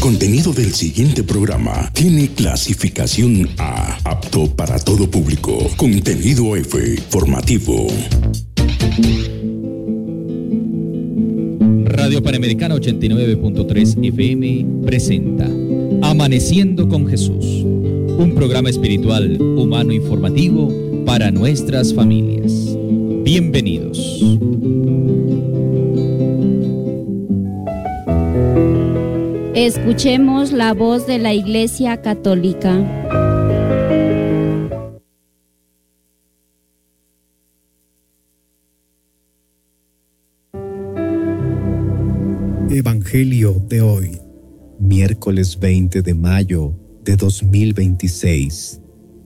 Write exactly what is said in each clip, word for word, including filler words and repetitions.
contenido del siguiente programa tiene clasificación A, apto para todo público. Contenido F, formativo. Radio Panamericana ochenta y nueve punto tres F M presenta Amaneciendo con Jesús, un programa espiritual, humano, informativo para nuestras familias. Bienvenidos. Escuchemos la voz de la Iglesia Católica. Evangelio de hoy, miércoles veinte de mayo de dos mil veintiséis.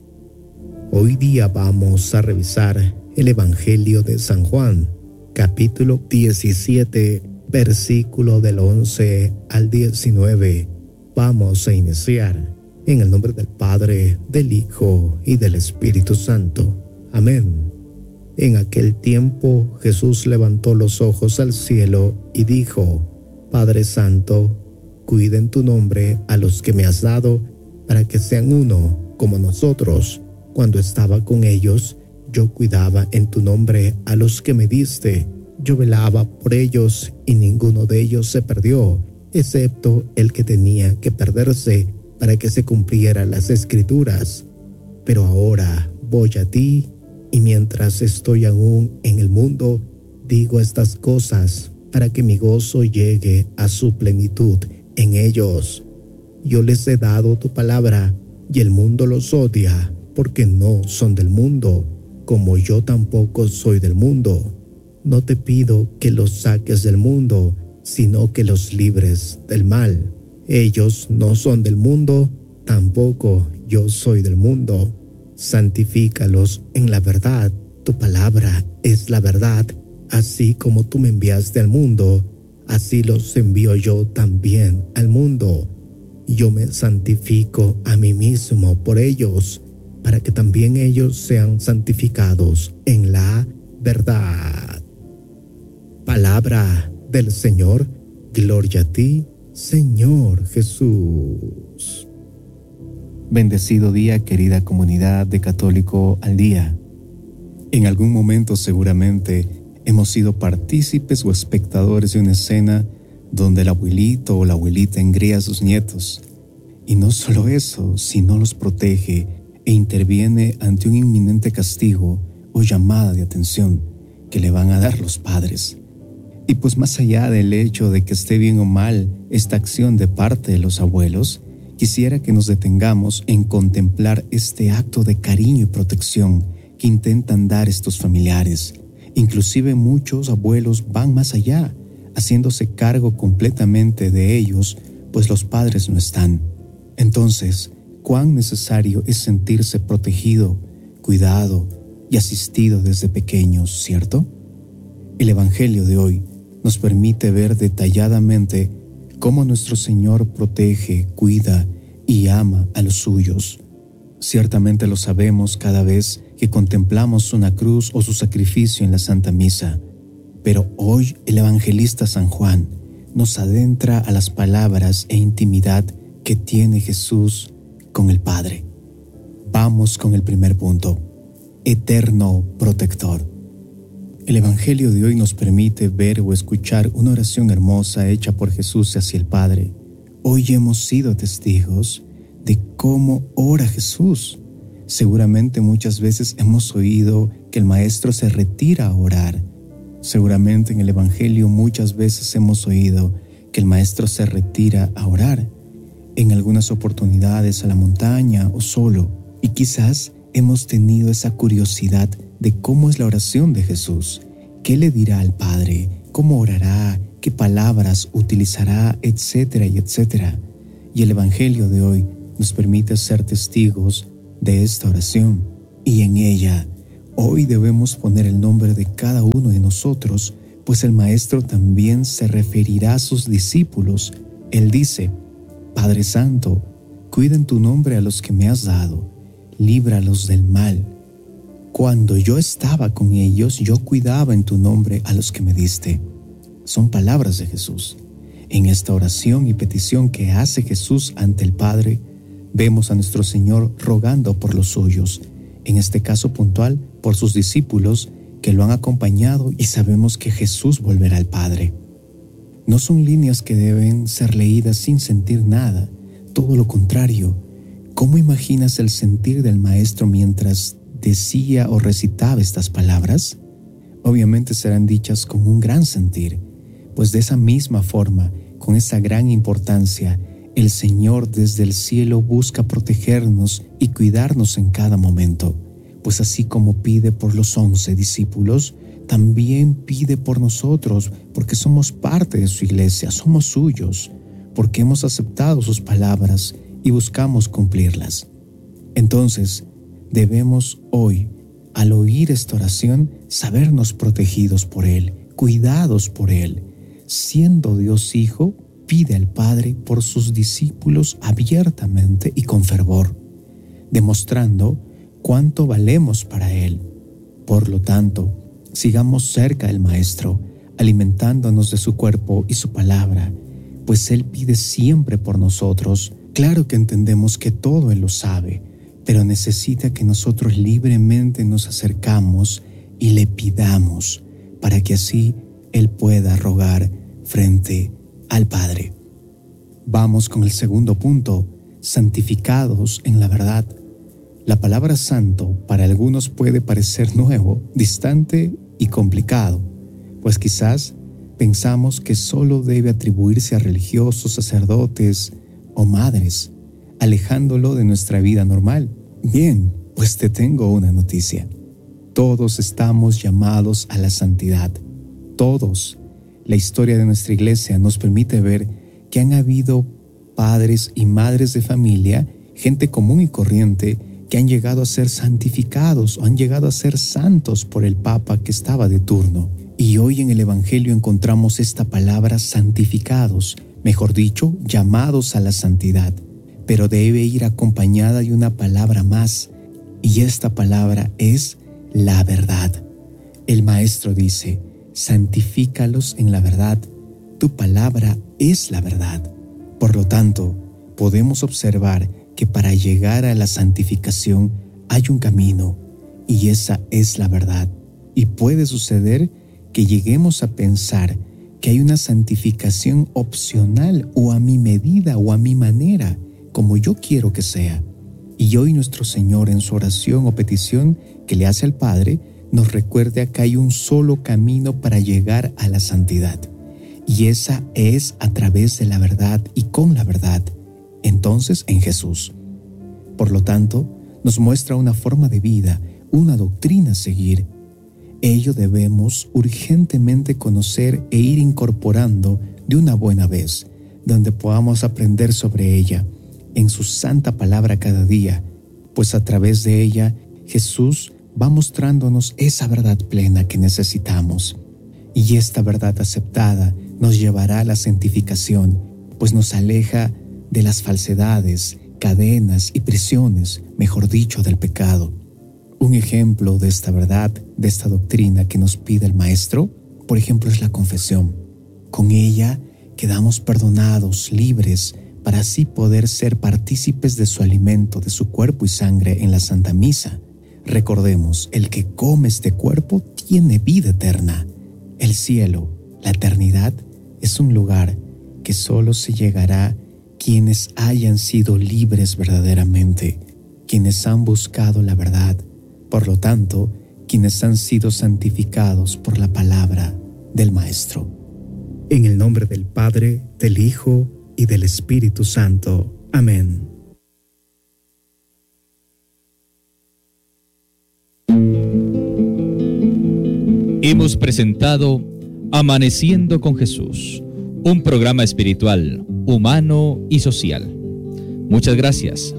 Hoy día vamos a revisar el Evangelio de San Juan, capítulo diecisiete, versículo del once al diecinueve. Vamos a iniciar en el nombre del Padre, del Hijo y del Espíritu Santo. Amén. En aquel tiempo Jesús levantó los ojos al cielo y dijo: Padre Santo, cuida en tu nombre a los que me has dado, para que sean uno como nosotros. Cuando estaba con ellos, yo cuidaba en tu nombre a los que me diste. Yo velaba por ellos y ninguno de ellos se perdió, excepto el que tenía que perderse para que se cumplieran las Escrituras. Pero ahora voy a ti, y mientras estoy aún en el mundo, digo estas cosas para que mi gozo llegue a su plenitud en ellos. Yo les he dado tu palabra, y el mundo los odia, porque no son del mundo, como yo tampoco soy del mundo. No te pido que los saques del mundo, sino que los libres del mal. Ellos no son del mundo, tampoco yo soy del mundo. Santifícalos en la verdad, tu palabra es la verdad. Así como tú me enviaste al mundo, así los envío yo también al mundo. Yo me santifico a mí mismo por ellos, para que también ellos sean santificados en la verdad. Palabra del Señor. Gloria a ti, Señor Jesús. Bendecido día, querida comunidad de Católico al Día. En algún momento seguramente hemos sido partícipes o espectadores de una escena donde el abuelito o la abuelita engría a sus nietos. Y no solo eso, sino los protege e interviene ante un inminente castigo o llamada de atención que le van a dar los padres. Y pues más allá del hecho de que esté bien o mal esta acción de parte de los abuelos, quisiera que nos detengamos en contemplar este acto de cariño y protección que intentan dar estos familiares. Inclusive muchos abuelos van más allá, haciéndose cargo completamente de ellos, pues los padres no están. Entonces, cuán necesario es sentirse protegido, cuidado y asistido desde pequeños, ¿cierto? El Evangelio de hoy nos permite ver detalladamente cómo nuestro Señor protege, cuida y ama a los suyos. Ciertamente lo sabemos cada vez que contemplamos una cruz o su sacrificio en la Santa Misa, pero hoy el evangelista San Juan nos adentra a las palabras e intimidad que tiene Jesús con el Padre. Vamos con el primer punto: eterno protector. El Evangelio de hoy nos permite ver o escuchar una oración hermosa hecha por Jesús hacia el Padre. Hoy hemos sido testigos de cómo ora Jesús. Seguramente muchas veces hemos oído que el Maestro se retira a orar. Seguramente en el Evangelio muchas veces hemos oído que el Maestro se retira a orar. En algunas oportunidades a la montaña o solo. Y quizás hemos tenido esa curiosidad de cómo es la oración de Jesús. ¿Qué le dirá al Padre? ¿Cómo orará? ¿Qué palabras utilizará? Etcétera y etcétera. Y el Evangelio de hoy nos permite ser testigos de esta oración. Y en ella, hoy debemos poner el nombre de cada uno de nosotros, pues el Maestro también se referirá a sus discípulos. Él dice: Padre Santo, cuida en tu nombre a los que me has dado, líbralos del mal. Cuando yo estaba con ellos, yo cuidaba en tu nombre a los que me diste. Son palabras de Jesús. En esta oración y petición que hace Jesús ante el Padre, vemos a nuestro Señor rogando por los suyos, en este caso puntual por sus discípulos que lo han acompañado, y sabemos que Jesús volverá al Padre. No son líneas que deben ser leídas sin sentir nada, todo lo contrario. ¿Cómo imaginas el sentir del Maestro mientras decía o recitaba estas palabras? Obviamente serán dichas con un gran sentir, pues de esa misma forma, con esa gran importancia, el Señor desde el cielo busca protegernos y cuidarnos en cada momento, pues así como pide por los once discípulos, también pide por nosotros, porque somos parte de su iglesia, somos suyos, porque hemos aceptado sus palabras y buscamos cumplirlas. Entonces, debemos hoy, al oír esta oración, sabernos protegidos por Él, cuidados por Él. Siendo Dios Hijo, pide al Padre por sus discípulos abiertamente y con fervor, demostrando cuánto valemos para Él. Por lo tanto, sigamos cerca del Maestro, alimentándonos de su cuerpo y su palabra, pues Él pide siempre por nosotros. Claro que entendemos que todo Él lo sabe, pero necesita que nosotros libremente nos acercamos y le pidamos, para que así Él pueda rogar frente al Padre. Vamos con el segundo punto: santificados en la verdad. La palabra santo para algunos puede parecer nuevo, distante y complicado, pues quizás pensamos que solo debe atribuirse a religiosos, sacerdotes o madres, alejándolo de nuestra vida normal. Bien, pues te tengo una noticia. Todos estamos llamados a la santidad. Todos. La historia de nuestra iglesia nos permite ver que han habido padres y madres de familia, gente común y corriente, que han llegado a ser santificados o han llegado a ser santos por el Papa que estaba de turno. Y hoy en el Evangelio encontramos esta palabra santificados, mejor dicho, llamados a la santidad, pero debe ir acompañada de una palabra más, y esta palabra es la verdad. El Maestro dice: santifícalos en la verdad, tu palabra es la verdad. Por lo tanto, podemos observar que para llegar a la santificación hay un camino, y esa es la verdad. Y puede suceder que lleguemos a pensar que hay una santificación opcional o a mi medida o a mi manera, como yo quiero que sea. Y hoy nuestro Señor, en su oración o petición que le hace al Padre, nos recuerda que hay un solo camino para llegar a la santidad, y esa es a través de la verdad y con la verdad, entonces en Jesús. Por lo tanto, nos muestra una forma de vida, una doctrina a seguir. Ello debemos urgentemente conocer e ir incorporando de una buena vez, donde podamos aprender sobre ella, en su santa palabra cada día, pues a través de ella Jesús va mostrándonos esa verdad plena que necesitamos. Y esta verdad aceptada nos llevará a la santificación, pues nos aleja de las falsedades, cadenas y prisiones, mejor dicho, del pecado. Un ejemplo de esta verdad, de esta doctrina que nos pide el Maestro, por ejemplo, es la confesión. Con ella quedamos perdonados, libres, para así poder ser partícipes de su alimento, de su cuerpo y sangre en la Santa Misa. Recordemos, el que come este cuerpo tiene vida eterna. El cielo, la eternidad, es un lugar que solo se llegará quienes hayan sido libres verdaderamente, quienes han buscado la verdad, por lo tanto, quienes han sido santificados por la palabra del Maestro. En el nombre del Padre, del Hijo y del Espíritu Santo. Amén. Hemos presentado Amaneciendo con Jesús, un programa espiritual, humano y social. Muchas gracias